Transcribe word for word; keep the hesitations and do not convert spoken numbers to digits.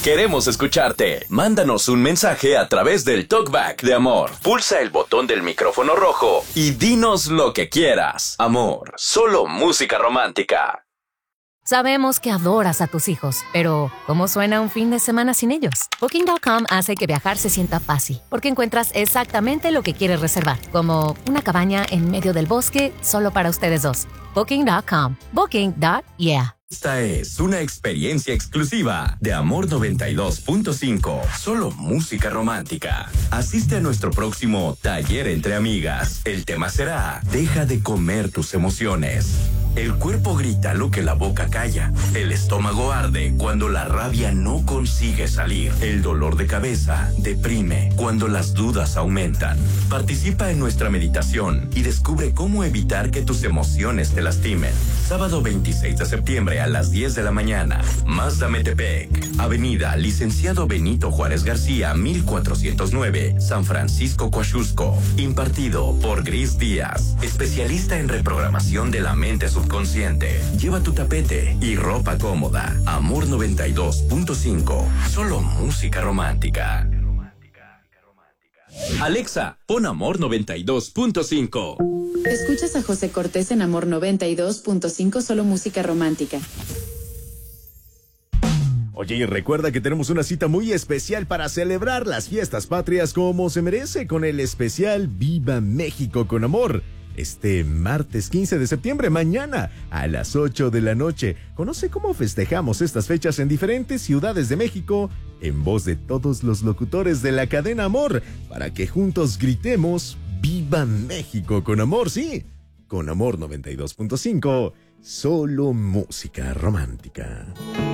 Queremos escucharte. Mándanos un mensaje a través del TalkBack de Amor. Pulsa el botón del micrófono rojo y dinos lo que quieras. Amor, solo música romántica. Sabemos que adoras a tus hijos, pero ¿cómo suena un fin de semana sin ellos? Booking punto com hace que viajar se sienta fácil, porque encuentras exactamente lo que quieres reservar, como una cabaña en medio del bosque solo para ustedes dos. Booking punto com. Booking. Yeah. Esta es una experiencia exclusiva de Amor noventa y dos punto cinco. Solo música romántica. Asiste a nuestro próximo taller entre amigas. El tema será: deja de comer tus emociones. El cuerpo grita lo que la boca calla. El estómago arde cuando la rabia no consigue salir. El dolor de cabeza deprime cuando las dudas aumentan. Participa en nuestra meditación y descubre cómo evitar que tus emociones te lastimen. Sábado veintiséis de septiembre a las diez de la mañana. Mazda Metepec. Avenida Licenciado Benito Juárez García, mil cuatrocientos nueve, San Francisco, Coaxusco. Impartido por Gris Díaz, especialista en reprogramación de la mente subconsciente. Lleva tu tapete y ropa cómoda. Amor noventa y dos punto cinco. Solo música romántica. Alexa, pon Amor noventa y dos punto cinco. Escuchas a José Cortés en Amor noventa y dos punto cinco, solo música romántica. Oye, y recuerda que tenemos una cita muy especial para celebrar las fiestas patrias como se merece con el especial Viva México con Amor. Este martes quince de septiembre, mañana, a las ocho de la noche. Conoce cómo festejamos estas fechas en diferentes ciudades de México, en voz de todos los locutores de la cadena Amor, para que juntos gritemos ¡Viva México con Amor! Sí, con Amor noventa y dos punto cinco, solo música romántica.